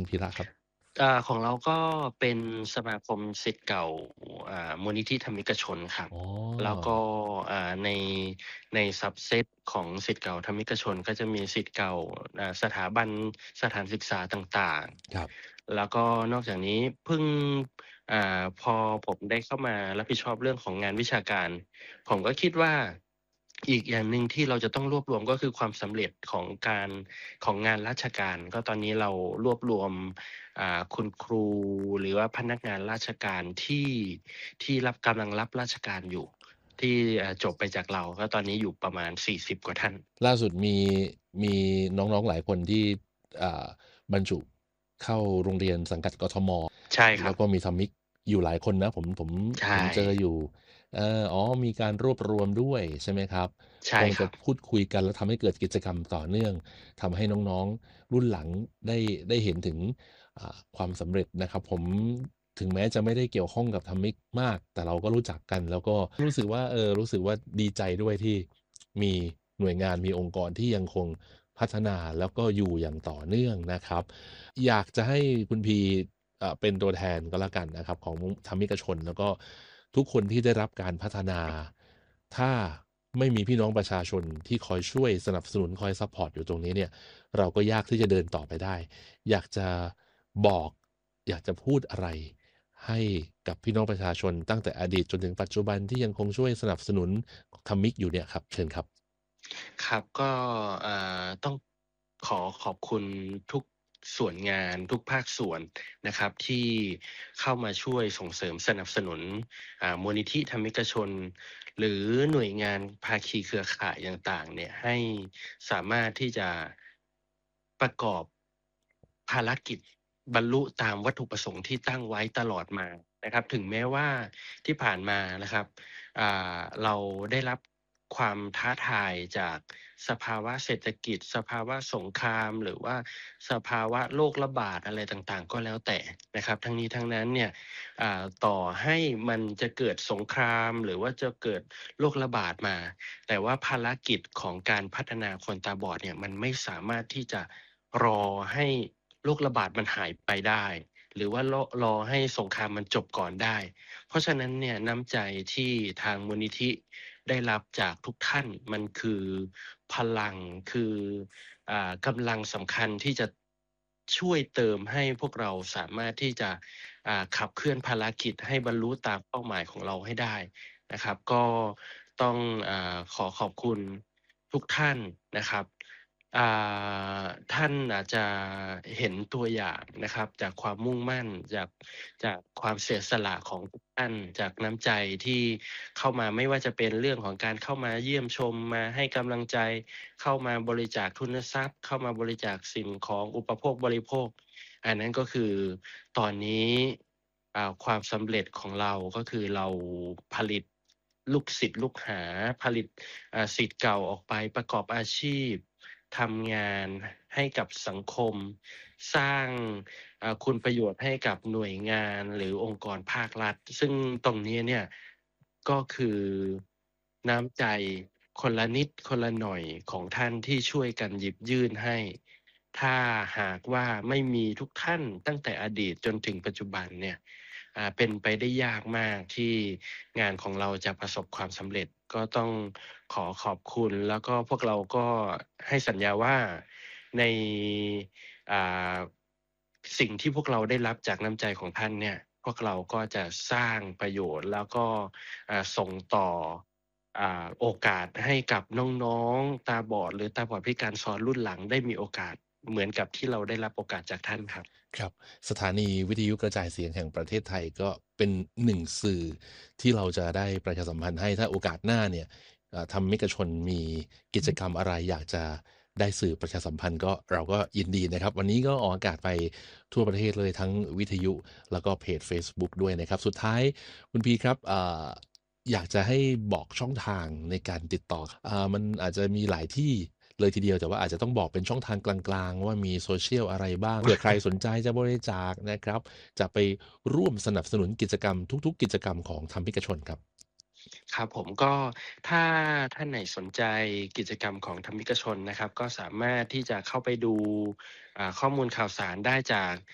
พีระครับของเราก็เป็นสมาคมศิษย์เก่ามูลนิธิธรรมิกชนครับอ๋อแล้วก็ใน subset ของศิษย์เก่าธรรมิกชนก็จะมีศิษย์เก่าสถาบันสถานศึกษาต่างครับๆแล้วก็นอกจากนี้เพิ่งพอผมได้เข้ามารับผิดชอบเรื่องของงานวิชาการผมก็คิดว่าอีกอย่างหนึ่งที่เราจะต้องรวบรวมก็คือความสำเร็จของงานราชการก็ตอนนี้เรารวบรวม คุณครูหรือว่าพนักงานราชการที่กำลังรับราชการอยู่ที่จบไปจากเราก็ตอนนี้อยู่ประมาณ40กว่าท่านล่าสุดมีน้องๆหลายคนที่อ่าบรรจุเข้าโรงเรียนสังกัดกทมใช่ครับแล้วก็มีทำมิกอยู่หลายคนนะผมใช่เจออยู่อ๋อมีการรวบรวมด้วยใช่ไหมครับคงจะใช่ครับพูดคุยกันแล้วทำให้เกิดกิจกรรมต่อเนื่องทำให้น้องๆรุ่นหลังได้ได้เห็นถึงความสำเร็จนะครับผมถึงแม้จะไม่ได้เกี่ยวข้องกับทำมิกมากแต่เราก็รู้จักกันแล้วก็รู้สึกว่าดีใจด้วยที่มีหน่วยงานมีองค์กรที่ยังคงพัฒนาแล้วก็อยู่อย่างต่อเนื่องนะครับอยากจะให้คุณพีเป็นตัวแทนก็แล้วกันนะครับของธรรมิกชนแล้วก็ทุกคนที่ได้รับการพัฒนาถ้าไม่มีพี่น้องประชาชนที่คอยช่วยสนับสนุนคอยซัปพอร์ตอยู่ตรงนี้เนี่ยเราก็ยากที่จะเดินต่อไปได้อยากจะบอกอยากจะพูดอะไรให้กับพี่น้องประชาชนตั้งแต่อดีตจนถึงปัจจุบันที่ยังคงช่วยสนับสนุนทำมิกอยู่เนี่ยครับเชิญครับครับก็ต้องขอบคุณทุกส่วนงานทุกภาคส่วนนะครับที่เข้ามาช่วยส่งเสริมสนับสนุนมูลนิธิธรรมิกชนหรือหน่วยงานภาคีเครือข่ายต่างๆเนี่ยให้สามารถที่จะประกอบภารกิจบรรลุตามวัตถุประสงค์ที่ตั้งไว้ตลอดมานะครับถึงแม้ว่าที่ผ่านมานะครับเราได้รับความท้าทายจากสภาวะเศรษฐกิจสภาวะสงครามหรือว่าสภาวะโรคระบาดอะไรต่างๆก็แล้วแต่นะครับทั้งนี้ทั้งนั้นเนี่ยต่อให้มันจะเกิดสงครามหรือว่าจะเกิดโรคระบาดมาแต่ว่าภารกิจของการพัฒนาคนตาบอดเนี่ยมันไม่สามารถที่จะรอให้โรคระบาดมันหายไปได้หรือว่ารอให้สงครามมันจบก่อนได้เพราะฉะนั้นเนี่ยน้ำใจที่ทางมูลนิธิได้รับจากทุกท่านมันคือพลังคือกำลังสำคัญที่จะช่วยเติมให้พวกเราสามารถที่จะขับเคลื่อนภารกิจให้บรรลุตามเป้าหมายของเราให้ได้นะครับก็ต้องขอบคุณทุกท่านนะครับอ่ท่านอาจจะเห็นตัวอย่างนะครับจากความมุ่งมั่นจากความเสียสละของทุกท่านจากน้ำใจที่เข้ามาไม่ว่าจะเป็นเรื่องของการเข้ามาเยี่ยมชมมาให้กำลังใจเข้ามาบริจาคทุนทรัพย์เข้ามาบริจาคสิ่งของอุปโภคบริโภคอันนั้นก็คือตอนนี้ความสำเร็จของเราก็คือเราผลิตลูกศิษย์ลูกหาผลิตศิษย์เก่าออกไปประกอบอาชีพทำงานให้กับสังคมสร้างคุณประโยชน์ให้กับหน่วยงานหรือองค์กรภาครัฐซึ่งตรงนี้เนี่ยก็คือน้ำใจคนละนิดคนละหน่อยของท่านที่ช่วยกันหยิบยื่นให้ถ้าหากว่าไม่มีทุกท่านตั้งแต่อดีตจนถึงปัจจุบันเนี่ยเป็นไปได้ยากมากที่งานของเราจะประสบความสำเร็จก็ต้องขอบคุณแล้วก็พวกเราก็ให้สัญญาว่าในอ่าสิ่งที่พวกเราได้รับจากน้ำใจของท่านเนี่ยพวกเราก็จะสร้างประโยชน์แล้วก็ส่งต่อโอกาสให้กับน้องๆตาบอดหรือตาบอดพิการซ้อนรุ่นหลังได้มีโอกาสเหมือนกับที่เราได้รับโอกาสจากท่านครับครับสถานีวิทยุกระจายเสียงแห่งประเทศไทยก็เป็นหนึ่งสื่อที่เราจะได้ประชาสัมพันธ์ให้ถ้าโอกาสหน้าเนี่ยทำมิกชนมีกิจกรรมอะไรอยากจะได้สื่อประชาสัมพันธ์ก็เราก็ยินดีนะครับวันนี้ก็ออกอากาศไปทั่วประเทศเลยทั้งวิทยุแล้วก็เพจเฟซบุ๊กด้วยนะครับสุดท้ายคุณพีครับอยากจะให้บอกช่องทางในการติดต่อมันอาจจะมีหลายที่เลยทีเดียวแต่ว่าอาจจะต้องบอกเป็นช่องทางกลางๆว่ามีโซเชียลอะไรบ้างเผื่อใครสนใจจะบริจาคนะครับจะไปร่วมสนับสนุนกิจกรรมทุกๆกิจกรรมของธรรมิกชนครับครับผมก็ถ้าท่านไหนสนใจกิจกรรมของธรรมิกชนนะครับก็สามารถที่จะเข้าไปดูข้อมูลข่าวสารได้จาก